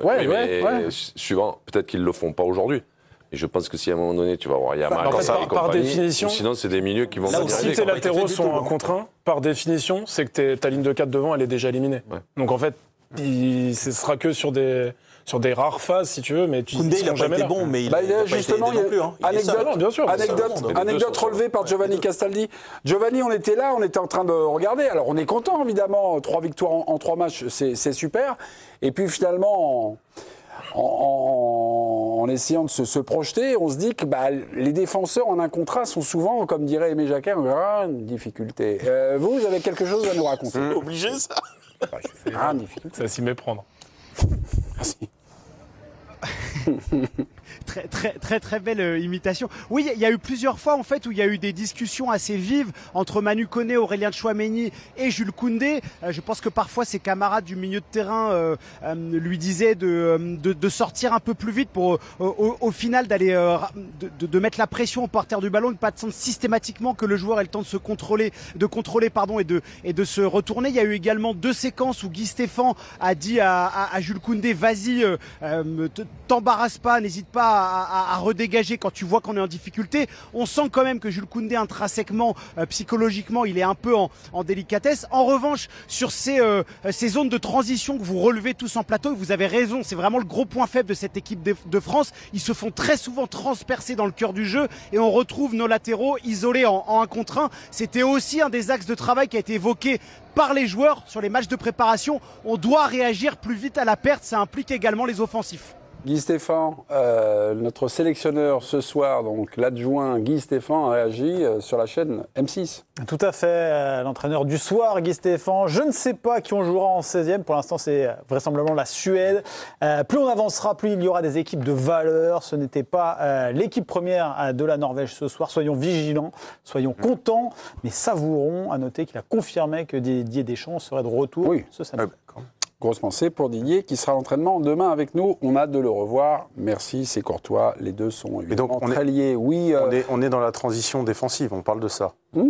S11: suivant, peut-être qu'ils ne le font pas aujourd'hui. Et je pense que si à un moment donné, tu vas voir Yamal,
S10: par définition,
S11: sinon c'est des milieux qui vont...
S10: Si tes latéraux sont 1 contre 1, par définition, c'est que ta ligne de 4 devant, elle est déjà éliminée. Donc en fait, ce sera que sur des rares phases, si tu veux, mais tu
S3: Koundé, il n'a pas été bon, mais il a
S6: justement,
S3: pas été non plus.
S6: Anecdote relevée par Giovanni Castaldi. Giovanni, on était là, on était en train de regarder. Alors, on est content, évidemment. 3 victoires en 3 matchs, c'est super. Et puis, finalement, en en essayant de se projeter, on se dit que les défenseurs en 1 contre 1 sont souvent, comme dirait Aimé Jacquet, en grande difficulté. Vous avez quelque chose à nous raconter?
S3: Obligé, ça.
S6: Je fais grande difficulté.
S10: C'est à s'y méprendre.
S6: Merci.
S12: Très belle imitation. Oui, il y a eu plusieurs fois en fait où il y a eu des discussions assez vives entre Manu Koné, Aurélien Tchouaméni et Jules Koundé. Je pense que parfois ses camarades du milieu de terrain lui disaient de sortir un peu plus vite pour au final d'aller de mettre la pression au porteur du ballon, de pas attendre systématiquement que le joueur ait le temps de se contrôler, et de se retourner. Il y a eu également 2 séquences où Guy Stéphane a dit à Jules Koundé, vas-y, t'embarrasse pas, n'hésite pas à redégager quand tu vois qu'on est en difficulté. On sent quand même que Jules Koundé intrinsèquement, psychologiquement, il est un peu en délicatesse. En revanche, sur ces zones de transition que vous relevez tous en plateau, vous avez raison, c'est vraiment le gros point faible de cette équipe de France. Ils se font très souvent transpercer dans le cœur du jeu et on retrouve nos latéraux isolés en 1 contre 1. C'était aussi un des axes de travail qui a été évoqué par les joueurs sur les matchs de préparation. On doit réagir plus vite à la perte, ça implique également les offensifs.
S6: Guy Stéphane, notre sélectionneur ce soir, donc l'adjoint Guy Stéphane, a réagi sur la chaîne M6.
S9: Tout à fait, l'entraîneur du soir, Guy Stéphane. Je ne sais pas qui on jouera en 16e. Pour l'instant, c'est vraisemblablement la Suède. Plus on avancera, plus il y aura des équipes de valeur. Ce n'était pas l'équipe première de la Norvège ce soir. Soyons vigilants, soyons contents, mais savourons. À noter qu'il a confirmé que Didier Deschamps serait de retour ce samedi.
S6: Grosse pensée pour Didier qui sera à l'entraînement demain avec nous. On a hâte de le revoir. Merci, c'est courtois. Les deux sont évidemment très liés. Oui,
S8: on est dans la transition défensive, on parle de ça.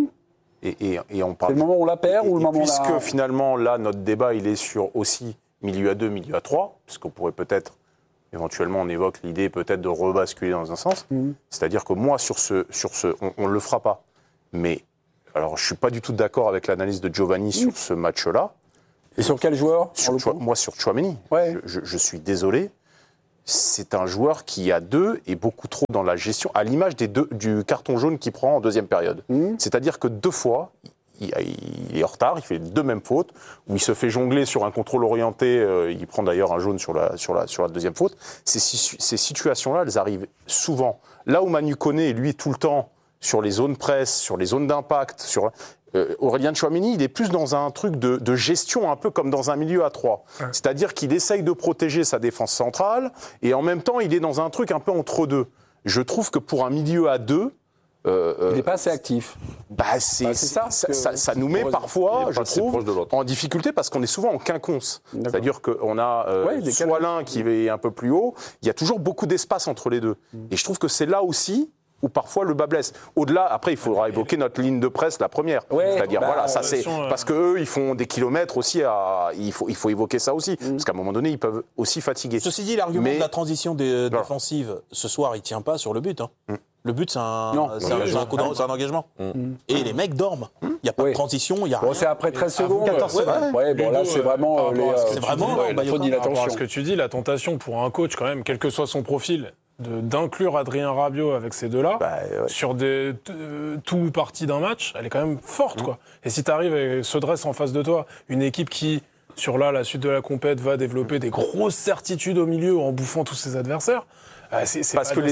S8: Et on parle.
S6: C'est le moment où on la perd ou le moment où
S8: puisque finalement, là, notre débat, il est sur aussi milieu à 2, milieu à 3, puisqu'on pourrait peut-être, éventuellement, on évoque l'idée peut-être de rebasculer dans un sens. C'est-à-dire que moi, sur ce on ne le fera pas. Mais, alors, je ne suis pas du tout d'accord avec l'analyse de Giovanni sur ce match-là.
S6: Et sur quel joueur?
S8: Moi, sur Tchouaméni.
S6: Ouais.
S8: Je suis désolé. C'est un joueur qui, à 2, est beaucoup trop dans la gestion, à l'image du carton jaune qu'il prend en 2e période. C'est-à-dire que 2 fois, il est en retard, il fait 2 mêmes fautes, où il se fait jongler sur un contrôle orienté, il prend d'ailleurs un jaune sur la 2e faute. Ces situations-là, elles arrivent souvent. Là où Manu Koné, lui, tout le temps, sur les zones presse, sur les zones d'impact, Aurélien Tchouaméni, il est plus dans un truc de gestion, un peu comme dans un milieu à 3. Ouais. C'est-à-dire qu'il essaye de protéger sa défense centrale, et en même temps, il est dans un truc un peu entre deux. Je trouve que pour un milieu à 2...
S6: il n'est pas assez actif.
S8: Ça nous met parfois, je trouve, en difficulté, parce qu'on est souvent en quinconce. C'est-à-dire qu'on a soit l'un qui est un peu plus haut, il y a toujours beaucoup d'espace entre les deux. Et je trouve que c'est là aussi où parfois le bas blesse. Au-delà, après, il faudra évoquer notre ligne de presse, la première. C'est-à-dire, ça c'est parce qu'eux, ils font des kilomètres aussi. Il faut évoquer ça aussi, parce qu'à un moment donné, ils peuvent aussi fatiguer.
S3: Ceci dit, l'argument de la transition défensive, ce soir, il ne tient pas sur le but. Le but, c'est un engagement. Et les mecs dorment. Il n'y a pas de transition, il n'y a rien.
S6: C'est après 13 secondes. 14 secondes. Là, c'est vraiment...
S10: C'est vraiment... Par rapport à ce que tu dis, la tentation pour un coach, quand même, quel que soit son profil, d'inclure Adrien Rabiot avec ces deux-là, sur tout ou partie d'un match, elle est quand même forte, quoi. Et si tu arrives et se dresse en face de toi, une équipe qui, sur la suite de la compète, va développer des grosses certitudes au milieu en bouffant tous ses adversaires,
S8: parce que les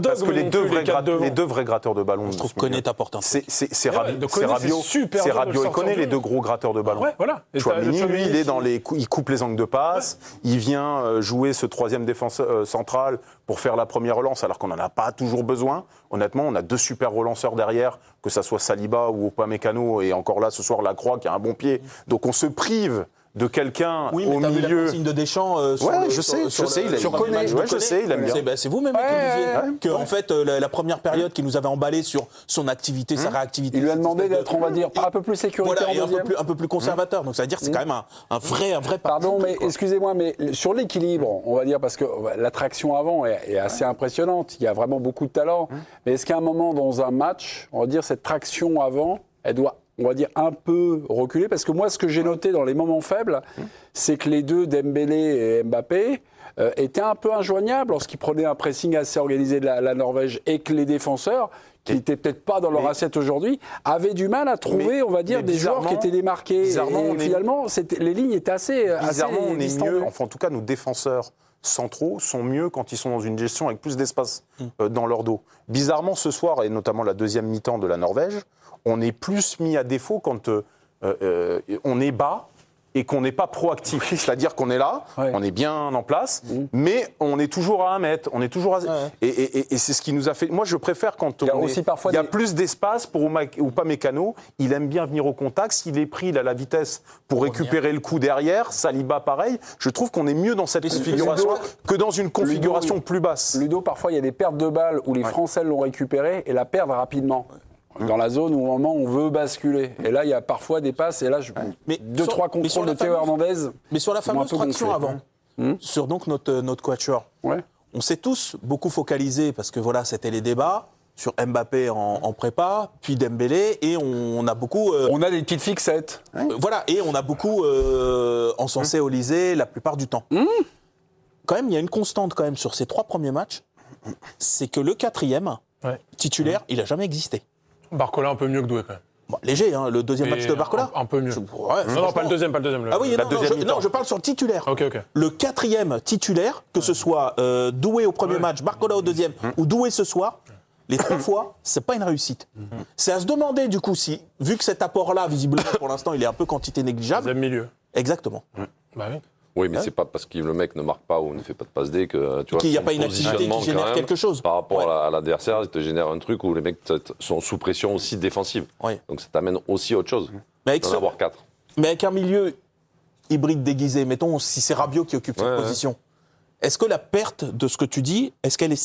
S8: deux vrais gratteurs de ballon,
S3: je trouve que Koné t'apporte un truc.
S8: C'est Rabiot et Koné, les deux gros gratteurs de ballon. Tchouaméni, lui, il coupe les angles de passe, il vient jouer ce 3e défenseur central pour faire la première relance, alors qu'on n'en a pas toujours besoin. Honnêtement, on a 2 super relanceurs derrière, que ça soit Saliba ou Upamecano, et encore là, ce soir, Lacroix qui a un bon pied. Donc on se prive de quelqu'un au milieu.
S3: La consigne de Deschamps
S8: je sais, il aime bien.
S3: C'est vous-même qui disiez qu'en fait, la première période qui nous avait emballé sur son activité, sa réactivité.
S6: Il lui a demandé d'être, on va dire, un peu plus sécuritaire en deuxième.
S3: Un peu plus conservateur. Donc ça veut dire que c'est quand même un vrai
S6: Pardon, mais excusez-moi, mais sur l'équilibre, on va dire, parce que l'attraction avant est assez impressionnante, il y a vraiment beaucoup de talent. Mais est-ce qu'à un moment dans un match, on va dire, cette traction avant, elle doit, on va dire, un peu reculer? Parce que moi, ce que j'ai noté dans les moments faibles, c'est que les deux, Dembélé et Mbappé, étaient un peu injoignables lorsqu'ils prenaient un pressing assez organisé de la Norvège, et que les défenseurs, qui n'étaient peut-être pas dans leur assiette aujourd'hui, avaient du mal à trouver, on va dire, des joueurs qui étaient démarqués. Et finalement, les lignes étaient assez
S8: bizarrement, on est
S6: distendues.
S8: mieux, enfin en tout cas, nos défenseurs centraux sont mieux quand ils sont dans une gestion avec plus d'espace dans leur dos. Bizarrement, ce soir, et notamment la deuxième mi-temps de la Norvège, on est plus mis à défaut quand on est bas et qu'on n'est pas proactif. C'est-à-dire qu'on est là, on est bien en place, mais on est toujours à 1 mètre, on est toujours à... Et c'est ce qui nous a fait... Moi, je préfère quand il y a plus d'espace pour Upamecano, il aime bien venir au contact. S'il est pris, il a la vitesse pour récupérer le coup derrière. Saliba, pareil. Je trouve qu'on est mieux dans cette configuration que dans une configuration plus basse.
S6: Ludo, parfois, il y a des pertes de balles où les Français l'ont récupéré et la perdent rapidement. Dans la zone où au moment on veut basculer. Et là, il y a parfois des passes. Et là, 2-3 contrôles de Théo Hernandez.
S3: Mais sur la fameuse traction avant, sur donc notre quatuor, on s'est tous beaucoup focalisés, parce que voilà, c'était les débats, sur Mbappé en prépa, puis Dembélé, et on a beaucoup...
S6: on a des petites fixettes.
S3: Voilà, et on a beaucoup encensé Olysée la plupart du temps. Quand même, il y a une constante quand même sur ces 3 premiers matchs, c'est que le 4e titulaire, il n'a jamais existé.
S10: Barcola un peu mieux que Doué quand même.
S3: Bon, léger, hein, le deuxième match de Barcola.
S10: Un peu mieux. Non, pas le deuxième.
S3: Ah oui, non, je parle sur le titulaire.
S10: Okay.
S3: Le 4e titulaire, que ce soit Doué au premier match, Barcola au deuxième, ou Doué ce soir, les 3 fois, c'est pas une réussite. C'est à se demander du coup si, vu que cet apport-là, visiblement pour l'instant, il est un peu quantité négligeable.
S10: Deuxième milieu.
S3: Exactement.
S10: Bah oui.
S11: Oui, mais c'est pas parce que le mec ne marque pas ou ne fait pas de passe D que tu vois
S3: qu'il n'y a pas une activité qui génère quelque chose.
S11: Par rapport à l'adversaire, il te génère un truc où les mecs sont sous pression aussi défensive. Donc ça t'amène aussi à autre chose.
S3: Mais
S11: d'en avoir 4.
S3: Mais avec un milieu hybride déguisé, mettons si c'est Rabiot qui occupe cette position. Est-ce que la perte de ce que tu dis, est-ce qu'elle est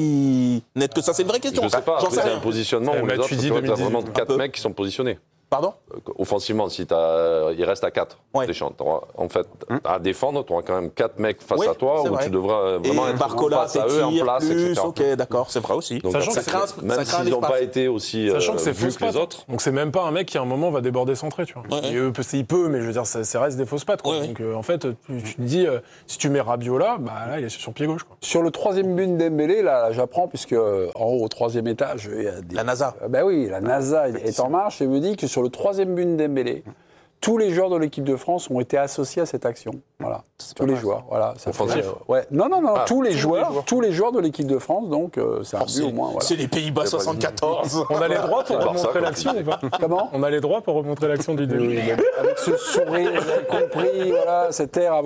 S3: si nette que ça? C'est une vraie question.
S11: Je sais pas, c'est un positionnement où les autres, tu vois, t'as vraiment 4 mecs qui sont positionnés.
S3: Pardon?
S11: Offensivement, si il reste à 4, Deschamps, en fait, à défendre, tu auras quand même 4 mecs face à toi où tu devras vraiment être face à eux en place, etc.
S3: Ok, d'accord, c'est vrai aussi.
S11: Donc, même s'ils n'ont pas été aussi
S10: sachant que c'est
S11: vus
S10: fausse
S11: que les
S10: patte.
S11: autres.
S10: Donc c'est même pas un mec qui à un moment va déborder centré, tu vois. Il peut, mais je veux dire, ça reste des fausses pattes. Donc en fait, tu te dis, si tu mets Rabiot là, là, il est sur son pied gauche. Quoi.
S6: Sur le 3e but de Dembélé, là j'apprends, puisque en haut, au 3e étage, il y a
S3: la NASA.
S6: Ben oui, la NASA est en marche et me dit que sur le 3e but de Dembélé, tous les joueurs de l'équipe de France ont été associés à cette action. Voilà, tous les joueurs. Voilà,
S11: offensif.
S6: Non, tous les joueurs de l'équipe de France, donc c'est un but au moins. Voilà.
S3: C'est les Pays-Bas 74.
S10: On a les droits pour remontrer l'action ou pas?
S6: Comment?
S10: On a les droits pour remontrer l'action du début.
S6: Avec ce sourire, vous avez compris, voilà, cet air à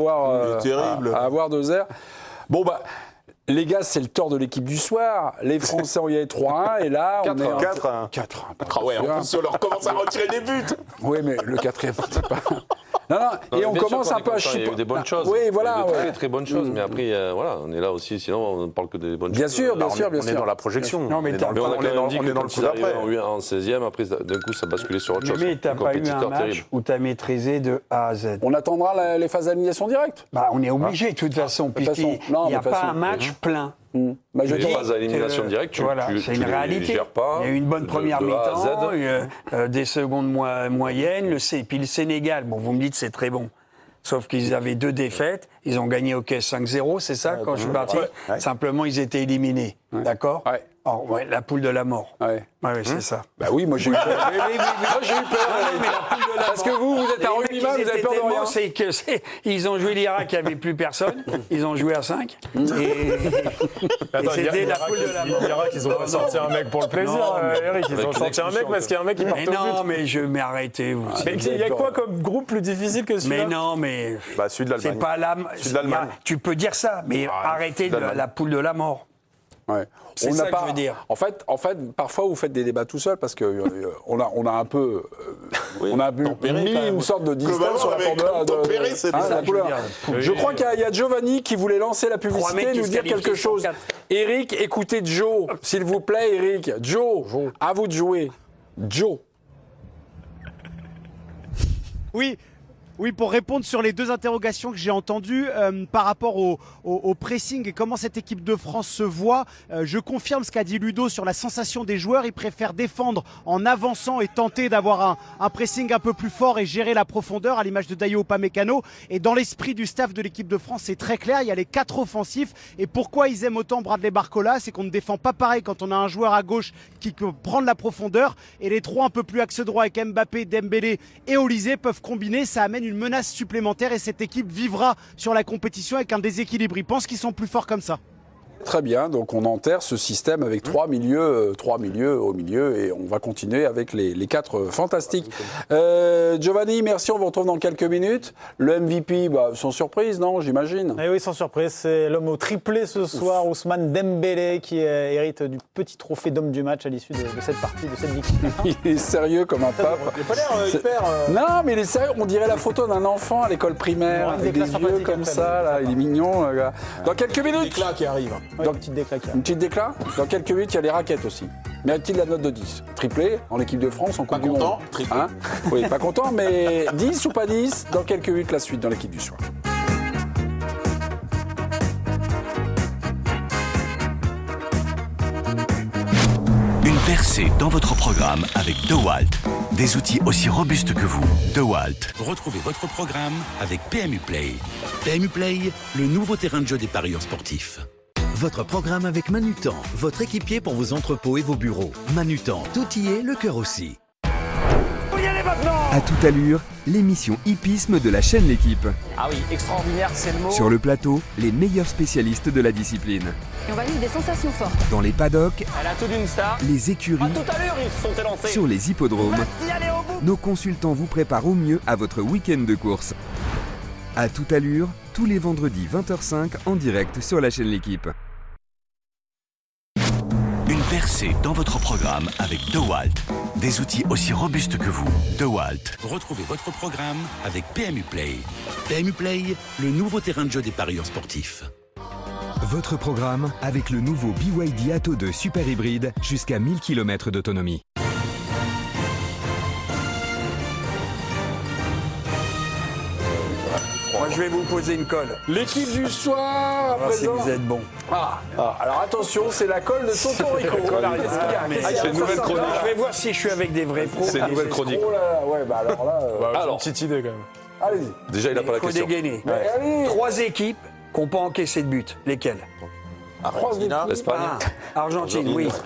S6: avoir 2 airs. Bon bah. Les gars, c'est le tort de l'équipe du soir. Les Français ont y allé 3-1 et là, on est
S8: 4-1.
S6: 4-1.
S3: Ah ouais, on leur commence à retirer des buts.
S6: Oui, mais le 4e, c'est pas... Non, et on commence un peu à
S11: chipoter. Il y a eu des bonnes choses.
S6: Oui, voilà.
S11: Il y a eu de très bonnes choses, mais après, voilà, on est là aussi, sinon on ne parle que des bonnes choses.
S6: Bien sûr.
S8: On est dans la projection.
S11: Non, mais on a quand même dit que dans le coup d'après. En 16e, après, d'un coup, ça basculait sur autre chose.
S7: Mais t'as pas eu un match où t'as maîtrisé de A à Z.
S6: On attendra les phases d'élimination directe.
S7: On est obligé, de toute façon, puisqu'il n'y a pas un match plein.
S11: Les phases à élimination directe,
S7: c'est une réalité.
S11: Gères pas.
S7: Il y a eu une bonne première mi-temps, des secondes moyennes, puis le Sénégal. Bon, vous me dites c'est très bon. Sauf qu'ils avaient 2 défaites, ils ont gagné au caisse 5-0, c'est ça, quand je suis parti. Simplement, ils étaient éliminés, d'accord? La poule de la mort. C'est ça.
S6: Bah oui, moi j'ai eu peur. Moi j'ai eu peur. Parce que vous êtes un rugbyman, vous avez peur de rien.
S7: C'est que ils ont joué l'Irak, il n'y avait plus personne. Ils ont joué à 5. Et c'était la poule de la mort.
S10: L'Irak, ils ont pas sorti un mec pour le plaisir, Eric. Ils ont sorti un mec parce qu'il y a un mec qui part au but.
S7: Non, mais arrêtez.
S10: Mais il y a quoi comme groupe plus difficile que celui-là?
S7: Mais non, mais.
S8: Celui de l'Allemagne.
S7: C'est pas l'Allemagne. Tu peux dire ça, mais arrêtez la poule de la mort.
S6: Ouais.
S7: C'est ça que je veux dire.
S6: En fait, parfois vous faites des débats tout seul parce que on a un peu, mis une sorte de distance sur la poule. Je crois qu'il y a Giovanni qui voulait lancer la publicité, nous dire quelque chose. Eric, écoutez Joe, s'il vous plaît, Eric. Joe, à vous de jouer. Joe.
S12: Oui, pour répondre sur les 2 interrogations que j'ai entendues par rapport au pressing et comment cette équipe de France se voit, je confirme ce qu'a dit Ludo sur la sensation des joueurs. Ils préfèrent défendre en avançant et tenter d'avoir un pressing un peu plus fort et gérer la profondeur à l'image de Dayot Upamecano. Et dans l'esprit du staff de l'équipe de France, c'est très clair, il y a les 4 offensifs. Et pourquoi ils aiment autant Bradley Barcola, c'est qu'on ne défend pas pareil quand on a un joueur à gauche qui peut prendre la profondeur. Et les 3 un peu plus axe droit avec Mbappé, Dembélé et Olysée peuvent combiner, ça amène une menace supplémentaire et cette équipe vivra sur la compétition avec un déséquilibre. Ils pensent qu'ils sont plus forts comme ça.
S6: Très bien, donc on enterre ce système avec trois milieux au milieu et on va continuer avec les 4 fantastiques. Giovanni, merci, on vous retrouve dans quelques minutes. Le MVP, sans surprise, non, j'imagine?
S9: Eh oui, sans surprise, c'est l'homme au triplé ce soir, Ousmane Dembélé, qui hérite du petit trophée d'homme du match à l'issue de cette partie, de cette victoire.
S6: Il est sérieux comme un pape.
S3: Il n'a pas l'air hyper...
S6: Non, mais il est sérieux, on dirait la photo d'un enfant à l'école primaire, avec des yeux comme ça, là. Il est mignon, le gars. Dans quelques minutes...
S3: Il y a des déclats qui arrivent.
S9: Ouais, une petite déclat.
S6: Une petite déclat. Dans quelques minutes, il y a les raquettes aussi. Mérite-t-il la note de 10? Triplé en équipe de France, en
S3: Pas
S6: Coupe du Monde.
S3: content, triplé.
S6: Hein? Oui, pas content, mais 10 ou pas 10? Dans quelques minutes, la suite dans l'équipe du soir.
S2: Une percée dans votre programme avec DeWalt. Des outils aussi robustes que vous. DeWalt.
S4: Retrouvez votre programme avec PMU Play. PMU Play, le nouveau terrain de jeu des parieurs sportifs. Votre programme avec Manutan, votre équipier pour vos entrepôts et vos bureaux. Manutan, tout y est, le cœur aussi.
S1: À toute allure, l'émission hippisme de la chaîne L'équipe.
S13: Ah oui, extraordinaire, c'est le mot.
S1: Sur le plateau, les meilleurs spécialistes de la discipline.
S16: Et on va vivre des sensations fortes.
S1: Dans les paddocks,
S13: Elle a tout d'une star.
S1: les écuries,
S13: À tout à l'heure, ils se sont élancés.
S1: sur les hippodromes,
S13: Vas-y, allez au bout.
S1: nos consultants vous préparent au mieux à votre week-end de course. À toute allure, tous les vendredis 20h05 en direct sur la chaîne L'équipe.
S2: Une percée dans votre programme avec DeWalt. Des outils aussi robustes que vous. DeWalt.
S4: Retrouvez votre programme avec PMU Play. PMU Play, le nouveau terrain de jeu des parieurs sportifs.
S1: Votre programme avec le nouveau BYD Atto 2 super hybride jusqu'à 1000 km d'autonomie.
S7: Moi, je vais vous poser une colle.
S6: L'équipe du soir, à
S7: voir si
S6: présent.
S7: vous êtes bon.
S6: Alors attention, c'est la colle de Tonton Rico.
S11: C'est une nouvelle chronique.
S7: Je vais voir si je suis avec des vrais pros.
S11: C'est une nouvelle chronique.
S6: Oh là là, ouais, alors là.
S10: J'ai
S11: Alors.
S10: une petite idée quand même.
S6: Allez-y.
S11: Déjà, il n'a pas la
S7: Il faut
S11: question.
S7: dégainer.
S6: Allez.
S7: 3 équipes qui n'ont pas encaissé de but. Lesquelles?
S3: Argentina.
S11: L'Espagne.
S7: Argentine, oui.